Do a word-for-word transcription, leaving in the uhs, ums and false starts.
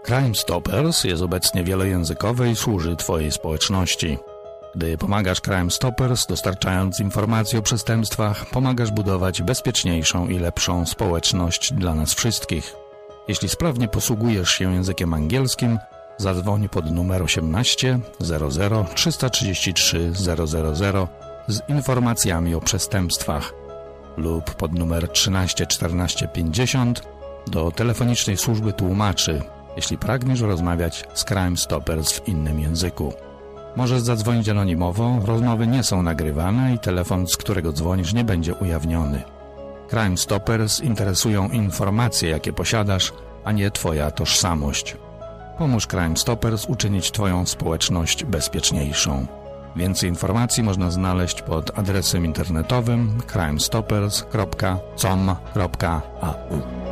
Crime Stoppers jest obecnie wielojęzykowy i służy Twojej społeczności. Gdy pomagasz Crime Stoppers, dostarczając informacji o przestępstwach, pomagasz budować bezpieczniejszą i lepszą społeczność dla nas wszystkich. Jeśli sprawnie posługujesz się językiem angielskim, zadzwoń pod numer osiemnaście zero zero trzysta trzydzieści trzy zero zero zero z informacjami o przestępstwach lub pod numer trzynaście czternaście pięćdziesiąt do telefonicznej służby tłumaczy, jeśli pragniesz rozmawiać z Crime Stoppers w innym języku. Możesz zadzwonić anonimowo, rozmowy nie są nagrywane i telefon, z którego dzwonisz, nie będzie ujawniony. Crime Stoppers interesują informacje, jakie posiadasz, a nie Twoja tożsamość. Pomóż Crime Stoppers uczynić Twoją społeczność bezpieczniejszą. Więcej informacji można znaleźć pod adresem internetowym crime stoppers kropka com kropka a u.